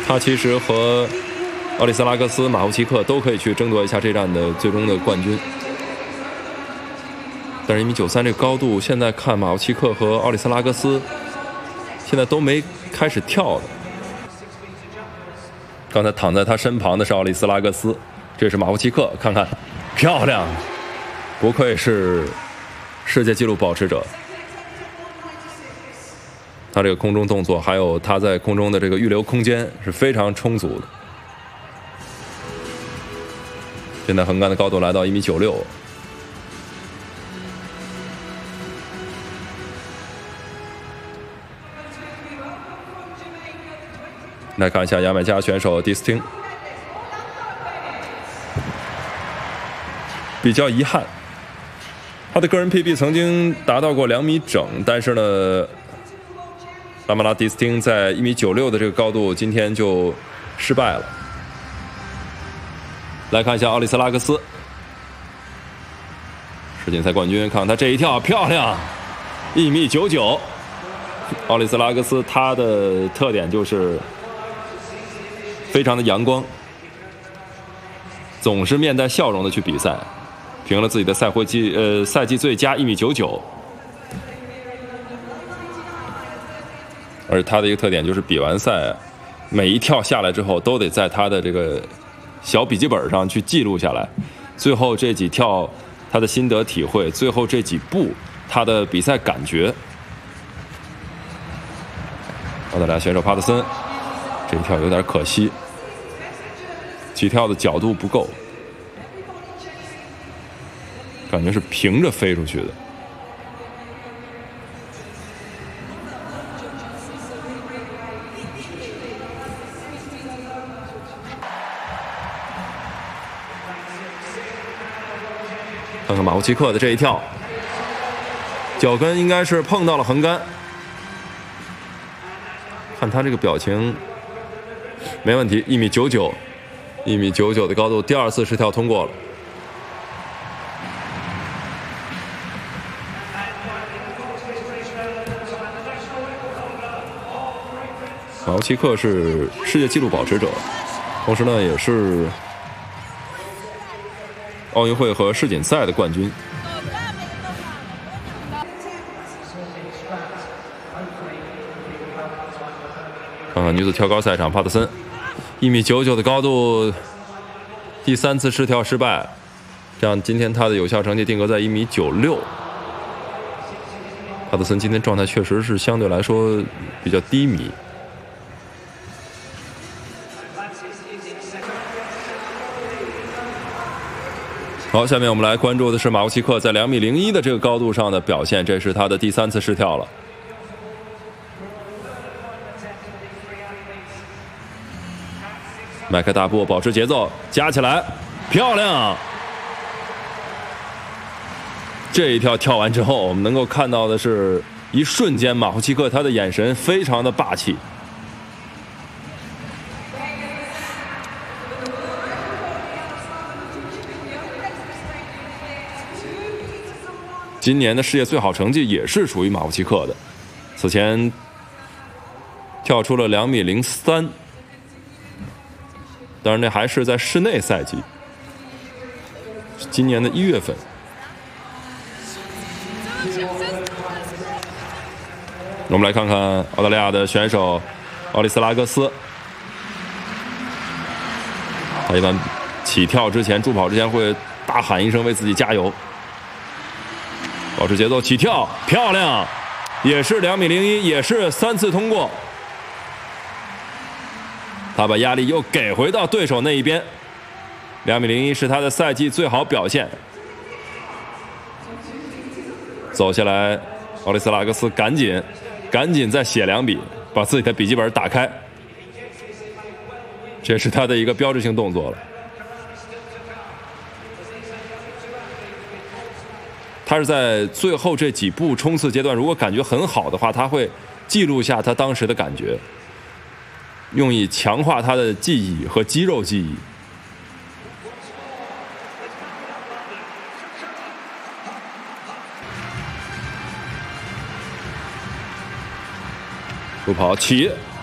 他其实和奥利斯拉克斯、马夫奇克都可以去争夺一下这站的最终的冠军。但是1.93米这个高度，现在看马夫奇克和奥利斯拉克斯现在都没开始跳的。刚才躺在他身旁的是奥利斯拉克斯，这是马夫奇克，看看漂亮，不愧是世界纪录保持者。他这个空中动作，还有他在空中的这个预留空间是非常充足的。现在横杆的高度来到1.96米。来看一下牙买加选手迪斯汀，比较遗憾，他的个人 PB 曾经达到过2米整，但是呢，拉马拉迪斯汀在1.96米的这个高度，今天就失败了。来看一下奥利斯拉克斯，世锦赛冠军，看看他这一跳漂亮，1.99米。奥利斯拉克斯他的特点就是非常的阳光，总是面带笑容的去比赛，评了自己的赛季最佳1.99米。而他的一个特点就是比完赛，每一跳下来之后都得在他的这个小笔记本上去记录下来，最后这几跳他的心得体会，最后这几步他的比赛感觉。澳大利亚选手帕特森这一跳有点可惜，起跳的角度不够，感觉是平着飞出去的。看看马夫奇克的这一跳，脚跟应该是碰到了横杆，看他这个表情没问题，1.99米，1.99米的高度，第2次试跳通过了。马夫奇克是世界纪录保持者，同时呢也是奥运会和世锦赛的冠军。看看女子跳高赛场，帕特森1.99米的高度，第3次试跳失败，这样今天他的有效成绩定格在1.96米。帕特森今天状态确实是相对来说比较低迷。好，下面我们来关注的是马夫奇克在2.01米的这个高度上的表现，这是他的第3次试跳了。迈开大步，保持节奏，加起来，漂亮！这一跳跳完之后，我们能够看到的是，一瞬间马夫奇克他的眼神非常的霸气。今年的世界最好成绩也是属于马夫奇克的，此前跳出了2.03米，当然那还是在室内赛季，今年的1月份。我们来看看澳大利亚的选手奥利斯拉克斯，他一般起跳之前、助跑之前会大喊一声为自己加油。保持节奏，起跳，漂亮，也是2.01米，也是3次通过。他把压力又给回到对手那一边，2.01米是他的赛季最好表现。走下来，奥利斯拉克斯赶紧再写2笔，把自己的笔记本打开，这是他的一个标志性动作了。他是在最后这几步冲刺阶段，如果感觉很好的话，他会记录下他当时的感觉，用以强化他的记忆和肌肉记忆。助跑起，